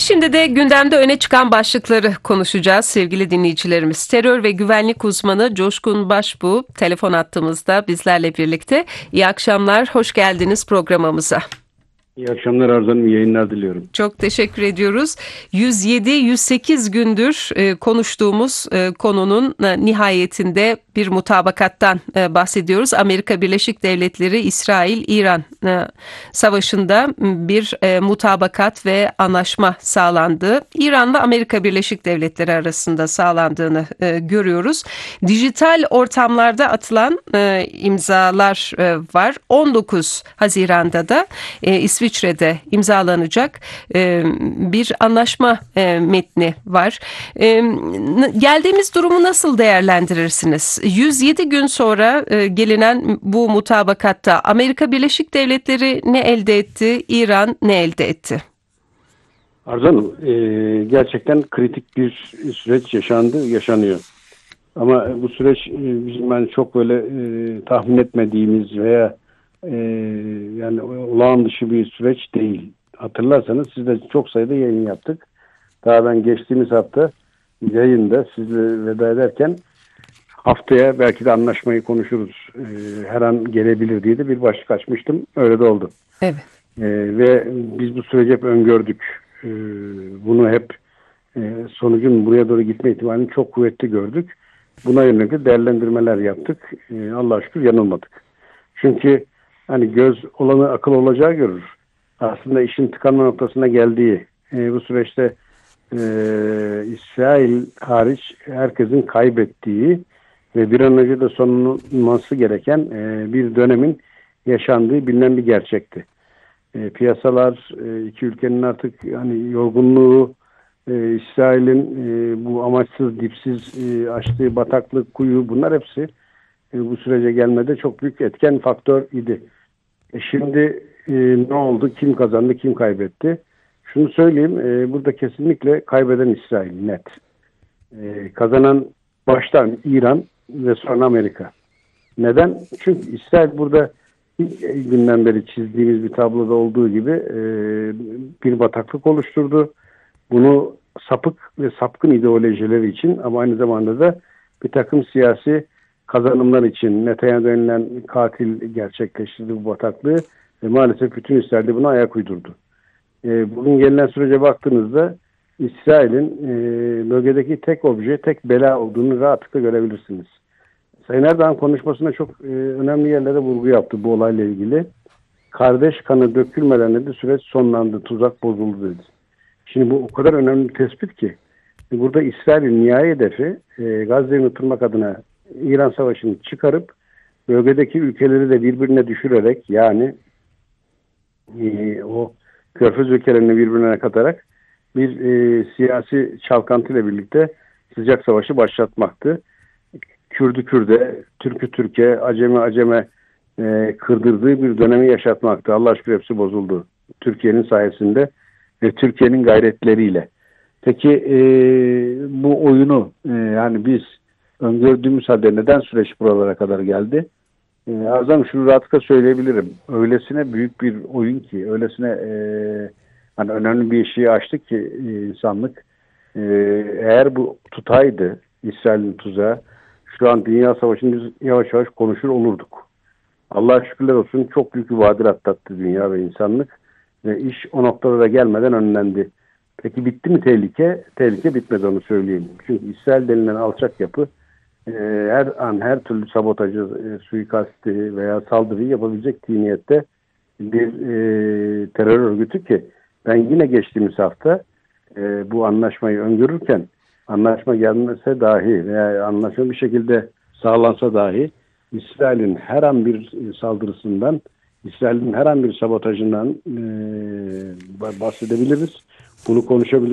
Şimdi de gündemde öne çıkan başlıkları konuşacağız sevgili dinleyicilerimiz. Terör ve güvenlik uzmanı Coşkun Başbuğ telefon attığımızda bizlerle birlikte. İyi akşamlar, hoş geldiniz programımıza. İyi akşamlar Arzu Hanım, iyi yayınlar diliyorum. Çok teşekkür ediyoruz. 107-108 gündür konuştuğumuz konunun nihayetinde bir mutabakattan bahsediyoruz. Amerika Birleşik Devletleri, İsrail, İran savaşında bir mutabakat ve anlaşma sağlandı. İran ve Amerika Birleşik Devletleri arasında sağlandığını görüyoruz. Dijital ortamlarda atılan imzalar var. 19 Haziran'da da İsviçre'de imzalanacak bir anlaşma metni var. Geldiğimiz durumu nasıl değerlendirirsiniz? 107 gün sonra gelinen bu mutabakatta Amerika Birleşik Devletleri ne elde etti, İran ne elde etti? Arzu Hanım, gerçekten kritik bir süreç yaşanıyor. Ama bu süreç bizim çok böyle tahmin etmediğimiz veya yani olağan dışı bir süreç değil. Hatırlarsanız sizle çok sayıda yayın yaptık. Daha ben geçtiğimiz hafta yayında sizle veda ederken haftaya belki de anlaşmayı konuşuruz. Her an gelebilir diye de bir başlık açmıştım. Öyle de oldu. Evet. Ve biz bu süreci hep öngördük. Bunu hep sonucun buraya doğru gitme ihtimalini çok kuvvetli gördük. Buna yönelik değerlendirmeler yaptık. Allah'a şükür yanılmadık. Çünkü hani göz olanı akıl olacağı görür. Aslında işin tıkanma noktasına geldiği bu süreçte İsrail hariç herkesin kaybettiği ve bir an önce de sonlanması gereken bir dönemin yaşandığı bilinen bir gerçekti. Piyasalar, iki ülkenin artık hani yorgunluğu, İsrail'in bu amaçsız, dipsiz açtığı bataklık, kuyu, bunlar hepsi bu sürece gelmede çok büyük etken faktör idi. Şimdi ne oldu? Kim kazandı? Kim kaybetti? Şunu söyleyeyim. Burada kesinlikle kaybeden İsrail net. Kazanan baştan İran ve sonra Amerika. Neden? Çünkü İsrail burada ilk günden beri çizdiğimiz bir tabloda olduğu gibi bir bataklık oluşturdu. Bunu sapık ve sapkın ideolojileri için ama aynı zamanda da bir takım siyasi kazanımlar için Netanyahu denilen katil gerçekleştirdi bu bataklığı ve maalesef bütün İsrail de buna ayak uydurdu. Bugün gelinen sürece baktığınızda İsrail'in bölgedeki tek obje, tek bela olduğunu rahatlıkla görebilirsiniz. Sayın Erdoğan konuşmasında çok önemli yerlere vurgu yaptı bu olayla ilgili. Kardeş kanı dökülmeden dedi, süreç sonlandı, tuzak bozuldu dedi. Şimdi bu o kadar önemli bir tespit ki burada İsrail'in nihai hedefi Gazze'yi unutturmak adına İran Savaşı'nı çıkarıp bölgedeki ülkeleri de birbirine düşürerek yani o Körfez ülkelerini birbirine katarak bir siyasi çalkantıyla birlikte sıcak savaşı başlatmaktı. Kürdü Kürde, Türk'ü Türk'e, Acem'i Acem'e kırdırdığı bir dönemi yaşatmaktı. Allah aşkına hepsi bozuldu. Türkiye'nin sayesinde ve Türkiye'nin gayretleriyle. Peki bu oyunu yani biz öngördüğümüz halde neden süreç buralara kadar geldi? Arzam şunu rahatlıkla söyleyebilirim. Öylesine büyük bir oyun ki, öylesine hani önemli bir şeyi açtı ki insanlık. Eğer bu tutaydı, İsrail'in tuzağı, şu an Dünya Savaşı'nı biz yavaş yavaş konuşur olurduk. Allah'a şükürler olsun çok büyük bir vadir atlattı dünya ve insanlık. Ve iş o noktada da gelmeden önlendi. Peki bitti mi tehlike? Tehlike bitmedi, onu söyleyeyim. Çünkü İsrail denilen alçak yapı her an her türlü sabotajı, suikasti veya saldırıyı yapabilecek tiniyette bir terör örgütü ki ben yine geçtiğimiz hafta bu anlaşmayı öngörürken anlaşma gelmese dahi veya anlaşma bir şekilde sağlansa dahi İsrail'in her an bir saldırısından, İsrail'in her an bir sabotajından bahsedebiliriz. Bunu konuşabiliriz.